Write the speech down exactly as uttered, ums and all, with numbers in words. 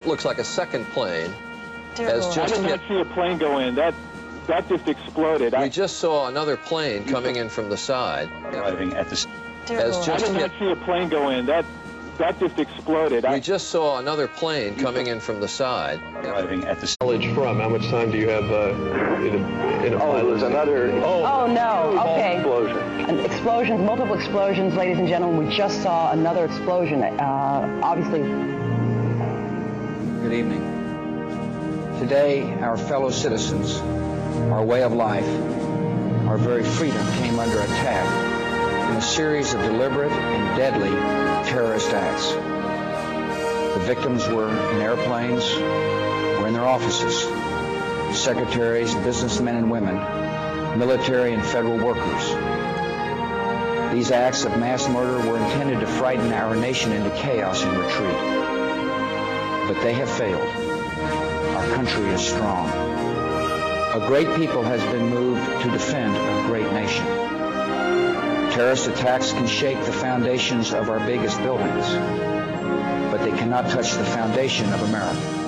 looks like a second plane Dear has Lord. just I did hit. not see a plane go in. That that just exploded. We I, just saw another plane coming in from the side. Arriving at the... Dear Has Lord. just I did hit. not see a plane go in. That that just exploded. We I, just saw another plane coming in from the side. Arriving at the... Knowledge from? How much time do you have uh, in a, in a Oh, pilot? there's another Oh, no. Okay. explosion. An explosions, multiple explosions, ladies and gentlemen. We just saw another explosion. Uh, obviously. Good evening. Today, our fellow citizens, our way of life, our very freedom came under attack in a series of deliberate and deadly terrorist acts. The victims were in airplanes or in their offices, secretaries, businessmen and women, military and federal workers. These acts of mass murder were intended to frighten our nation into chaos and retreat. But they have failed. Our country is strong. A great people has been moved to defend a great nation. Terrorist attacks can shake the foundations of our biggest buildings, but they cannot touch the foundation of America.